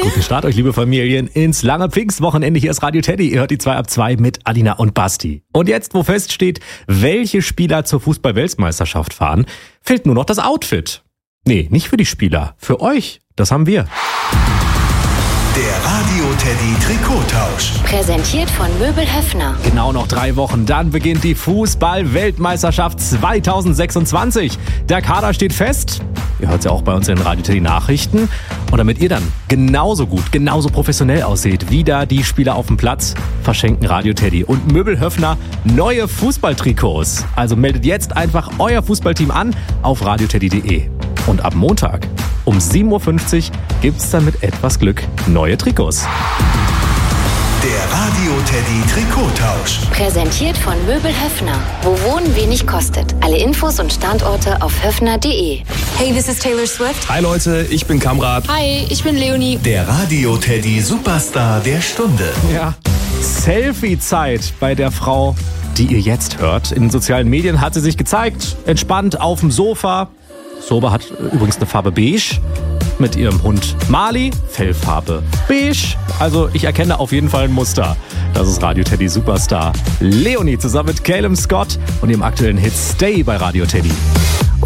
Guten Start euch, liebe Familien, ins lange Pfingstwochenende. Hier ist Radio Teddy. Ihr hört die 2 ab 2 mit Alina und Basti. Und jetzt, wo feststeht, welche Spieler zur Fußball-Weltmeisterschaft fahren, fehlt nur noch das Outfit. Nee, nicht für die Spieler, für euch. Das haben wir. Der Radio Teddy Trikottausch. Präsentiert von Möbel Höffner. Genau noch 3 Wochen, dann beginnt die Fußball-Weltmeisterschaft 2026. Der Kader steht fest. Ihr hört es ja auch bei uns in Radio Teddy Nachrichten. Und damit ihr dann genauso gut, genauso professionell ausseht wie da die Spieler auf dem Platz, verschenken Radio Teddy und Möbel Höffner neue Fußballtrikots. Also meldet jetzt einfach euer Fußballteam an auf radioteddy.de. Und ab Montag um 7.50 Uhr gibt's dann mit etwas Glück neue Trikots. Der Radio Teddy Trikottausch. Präsentiert von Möbel Höffner. Wo Wohnen wenig kostet. Alle Infos und Standorte auf höffner.de. Hey, this is Taylor Swift. Hi Leute, ich bin Kamrat. Hi, ich bin Leonie. Der Radio Teddy Superstar der Stunde. Ja, Selfie-Zeit bei der Frau, die ihr jetzt hört. In den sozialen Medien hat sie sich gezeigt, entspannt auf dem Sofa. Soba hat übrigens eine Farbe beige. Mit ihrem Hund Mali, Fellfarbe beige. Also ich erkenne auf jeden Fall ein Muster. Das ist Radio Teddy Superstar Leonie zusammen mit Caleb Scott und ihrem aktuellen Hit Stay bei Radio Teddy.